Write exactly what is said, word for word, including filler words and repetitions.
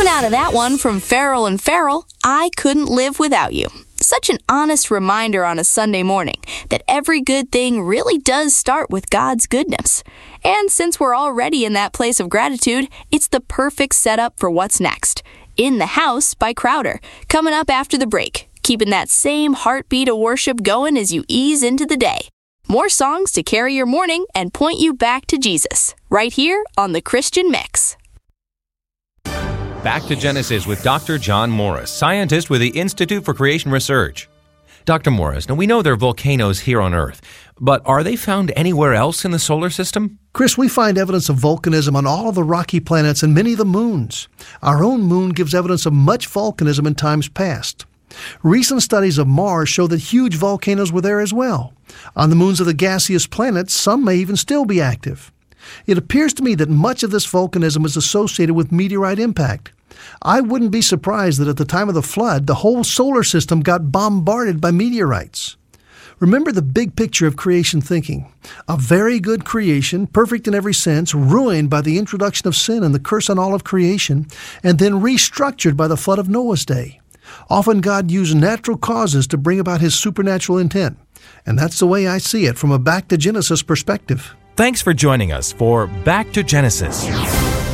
Coming out of that one from Farrell and Farrell, I Couldn't Live Without You. Such an honest reminder on a Sunday morning that every good thing really does start with God's goodness. And since we're already in that place of gratitude, it's the perfect setup for what's next. In the House by Crowder, coming up after the break, keeping that same heartbeat of worship going as you ease into the day. More songs to carry your morning and point you back to Jesus, right here on The Christian Mix. Back to Genesis with Doctor John Morris, scientist with the Institute for Creation Research. Doctor Morris, now we know there are volcanoes here on Earth, but are they found anywhere else in the solar system? Chris, we find evidence of volcanism on all of the rocky planets and many of the moons. Our own moon gives evidence of much volcanism in times past. Recent studies of Mars show that huge volcanoes were there as well. On the moons of the gaseous planets, some may even still be active. It appears to me that much of this volcanism is associated with meteorite impact. I wouldn't be surprised that at the time of the flood, the whole solar system got bombarded by meteorites. Remember the big picture of creation thinking. A very good creation, perfect in every sense, ruined by the introduction of sin and the curse on all of creation, and then restructured by the flood of Noah's day. Often God used natural causes to bring about His supernatural intent. And that's the way I see it from a Back to Genesis perspective. Thanks for joining us for Back to Genesis.